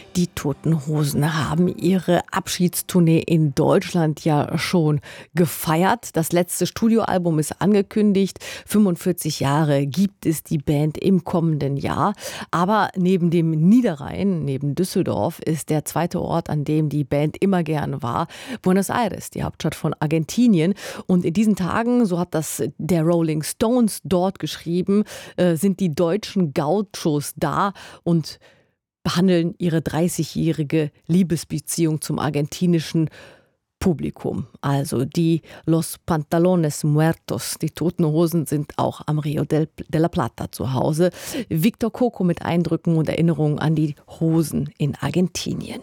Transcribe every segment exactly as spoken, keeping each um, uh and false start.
Die Toten Hosen haben ihre Abschiedstournee in Deutschland ja schon gefeiert. Das letzte Studioalbum ist angekündigt. fünfundvierzig Jahre gibt es die Band im kommenden Jahr. Aber neben dem Niederrhein, neben Düsseldorf, ist der zweite Ort, an dem die Band immer gern war, Buenos Aires, die Hauptstadt von Argentinien. Und in diesen Tagen, so hat das der Rolling Stones dort geschrieben, äh, sind die deutschen Gauchos da und behandeln ihre dreißigjährige Liebesbeziehung zum argentinischen Publikum. Also die Los Pantalones Muertos, die Toten Hosen, sind auch am Rio de la Plata zu Hause. Victor Coco mit Eindrücken und Erinnerungen an die Hosen in Argentinien.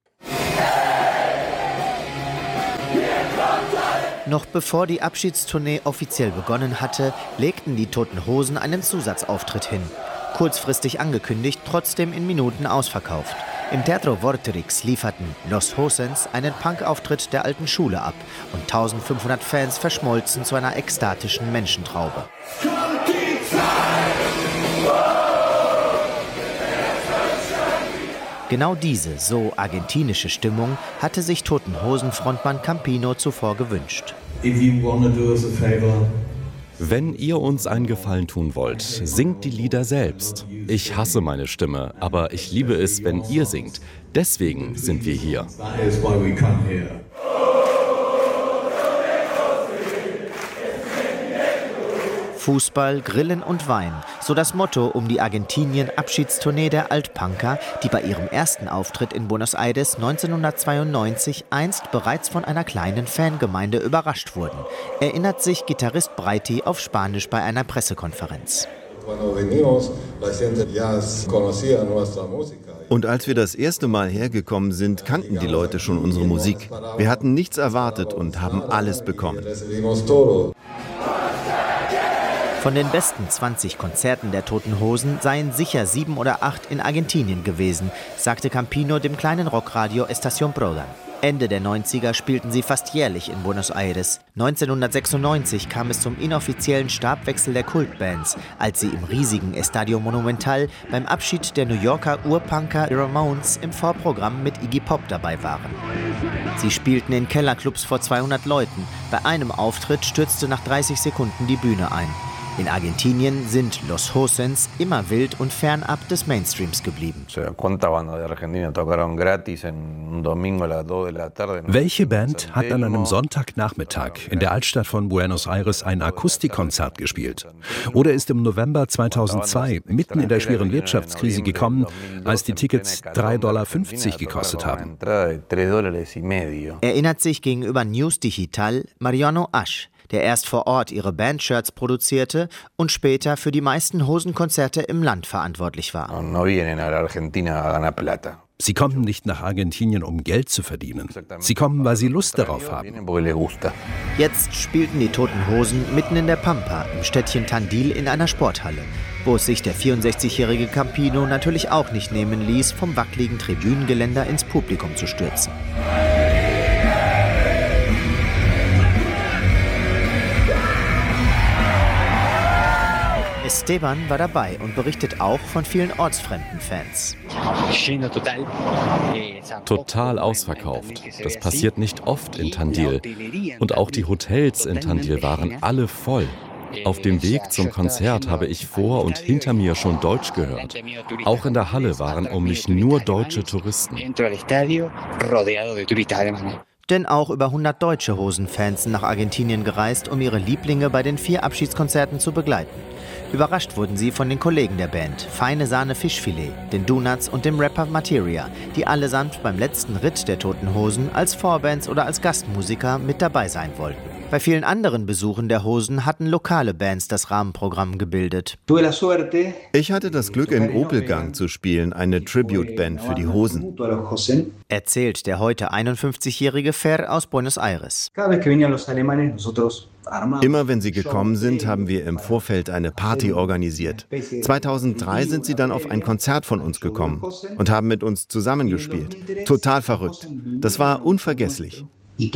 Noch bevor die Abschiedstournee offiziell begonnen hatte, legten die Toten Hosen einen Zusatzauftritt hin. Kurzfristig angekündigt, trotzdem in Minuten ausverkauft. Im Teatro Vorterix lieferten Los Hosens einen Punkauftritt der alten Schule ab und eintausendfünfhundert Fans verschmolzen zu einer ekstatischen Menschentraube. Genau diese, so argentinische Stimmung hatte sich Toten Hosen-Frontmann Campino zuvor gewünscht. If you wanna do us a favor. Wenn ihr uns einen Gefallen tun wollt, singt die Lieder selbst. Ich hasse meine Stimme, aber ich liebe es, wenn ihr singt. Deswegen sind wir hier. Fußball, Grillen und Wein, so das Motto um die Argentinien-Abschiedstournee der Altpunker, die bei ihrem ersten Auftritt in Buenos Aires neunzehnhundertzweiundneunzig einst bereits von einer kleinen Fangemeinde überrascht wurden, erinnert sich Gitarrist Breiti auf Spanisch bei einer Pressekonferenz. Und als wir das erste Mal hergekommen sind, kannten die Leute schon unsere Musik. Wir hatten nichts erwartet und haben alles bekommen. Von den besten zwanzig Konzerten der Toten Hosen seien sicher sieben oder acht in Argentinien gewesen, sagte Campino dem kleinen Rockradio Estación Prodan. Ende der neunziger spielten sie fast jährlich in Buenos Aires. neunzehnhundertsechsundneunzig kam es zum inoffiziellen Stabwechsel der Kultbands, als sie im riesigen Estadio Monumental beim Abschied der New Yorker Urpunker Ramones im Vorprogramm mit Iggy Pop dabei waren. Sie spielten in Kellerclubs vor zweihundert Leuten. Bei einem Auftritt stürzte nach dreißig Sekunden die Bühne ein. In Argentinien sind Los Hosens immer wild und fernab des Mainstreams geblieben. Welche Band hat an einem Sonntagnachmittag in der Altstadt von Buenos Aires ein Akustikkonzert gespielt? Oder ist im November zweitausendzwei mitten in der schweren Wirtschaftskrise gekommen, als die Tickets drei Komma fünfzig Dollar gekostet haben? Erinnert sich gegenüber News Digital Mariano Asch, der erst vor Ort ihre Bandshirts produzierte und später für die meisten Hosenkonzerte im Land verantwortlich war. Sie kommen nicht nach Argentinien, um Geld zu verdienen. Sie kommen, weil sie Lust darauf haben. Jetzt spielten die Toten Hosen mitten in der Pampa im Städtchen Tandil in einer Sporthalle, wo es sich der vierundsechzigjährige Campino natürlich auch nicht nehmen ließ, vom wackeligen Tribünengeländer ins Publikum zu stürzen. Esteban war dabei und berichtet auch von vielen ortsfremden Fans. Total ausverkauft. Das passiert nicht oft in Tandil. Und auch die Hotels in Tandil waren alle voll. Auf dem Weg zum Konzert habe ich vor und hinter mir schon Deutsch gehört. Auch in der Halle waren um mich nur deutsche Touristen. Denn auch über hundert deutsche Hosenfans sind nach Argentinien gereist, um ihre Lieblinge bei den vier Abschiedskonzerten zu begleiten. Überrascht wurden sie von den Kollegen der Band, Feine Sahne Fischfilet, den Donuts und dem Rapper Materia, die allesamt beim letzten Ritt der Toten Hosen als Vorbands oder als Gastmusiker mit dabei sein wollten. Bei vielen anderen Besuchen der Hosen hatten lokale Bands das Rahmenprogramm gebildet. Ich hatte das Glück, in Opelgang zu spielen, eine Tribute-Band für die Hosen. Erzählt der heute einundfünfzigjährige Fer aus Buenos Aires. Immer wenn sie gekommen sind, haben wir im Vorfeld eine Party organisiert. zweitausenddrei sind sie dann auf ein Konzert von uns gekommen und haben mit uns zusammengespielt. Total verrückt. Das war unvergesslich.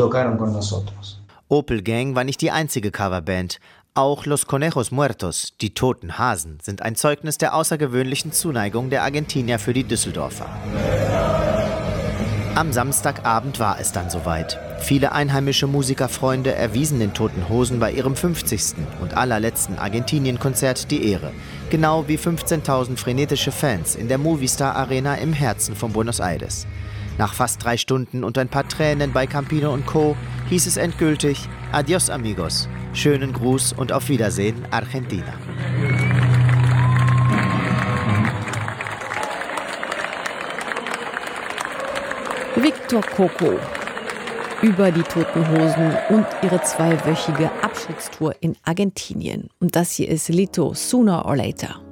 Opelgang war nicht die einzige Coverband. Auch Los Conejos Muertos, die Toten Hasen, sind ein Zeugnis der außergewöhnlichen Zuneigung der Argentinier für die Düsseldorfer. Am Samstagabend war es dann soweit. Viele einheimische Musikerfreunde erwiesen den Toten Hosen bei ihrem fünfzigsten und allerletzten Argentinien-Konzert die Ehre. Genau wie fünfzehntausend frenetische Fans in der Movistar Arena im Herzen von Buenos Aires. Nach fast drei Stunden und ein paar Tränen bei Campino und Co. hieß es endgültig Adios amigos, schönen Gruß und auf Wiedersehen Argentina. Victor Coco über die Toten Hosen und ihre zweiwöchige Abschiedstour in Argentinien. Und das hier ist Lito, Sooner or Later.